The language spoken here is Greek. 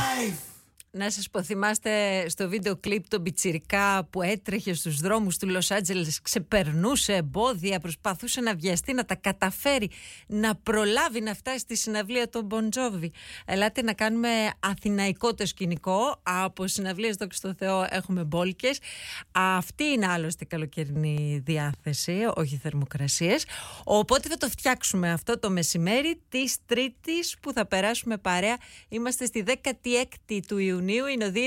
Να σας πω, θυμάστε στο βίντεο κλιπ τον πιτσιρικά που έτρεχε στους δρόμους του Λος Άντζελες, ξεπερνούσε εμπόδια, προσπαθούσε να βιαστεί, να τα καταφέρει, να προλάβει να φτάσει στη συναυλία των Bon Jovi. Ελάτε να κάνουμε αθηναϊκό το σκηνικό. Από συναυλίες, δόξα τω Θεώ, έχουμε μπόλικες. Αυτή είναι άλλωστε καλοκαιρινή διάθεση, όχι θερμοκρασίες. Οπότε θα το φτιάξουμε αυτό το μεσημέρι της Τρίτης που θα περάσουμε παρέα. Είμαστε στη 16η του Ιουνίου. Είναι ο